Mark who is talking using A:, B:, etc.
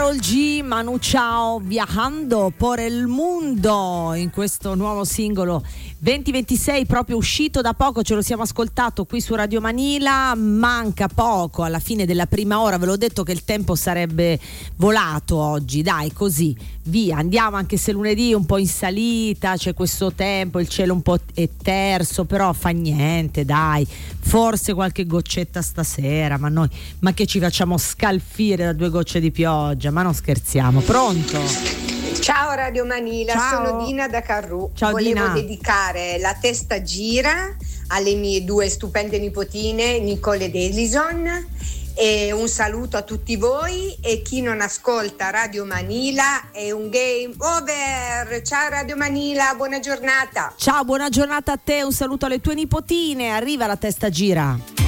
A: Karol G, Manu Chao, Viajando por el Mundo, in questo nuovo singolo 2026 proprio uscito da poco, ce lo siamo ascoltato qui su Radio Manila. Manca poco alla fine della prima ora, ve l'ho detto che il tempo sarebbe volato oggi, dai, così via, andiamo, anche se lunedì un po' in salita, c'è questo tempo, il cielo un po' è terso, però fa niente, dai, forse qualche goccetta stasera, ma che ci facciamo scalfire da 2 gocce di pioggia, ma non scherziamo. Pronto?
B: Ciao Radio Manila,
A: ciao.
B: Sono Dina da Carrù.
A: Ciao,
B: volevo
A: Dina.
B: dedicare La testa gira alle mie 2 stupende nipotine, Nicole ed Elison, e un saluto a tutti voi, e chi non ascolta Radio Manila è un game over. Ciao Radio Manila, buona giornata.
A: Ciao, buona giornata a te, un saluto alle tue nipotine, arriva La testa gira.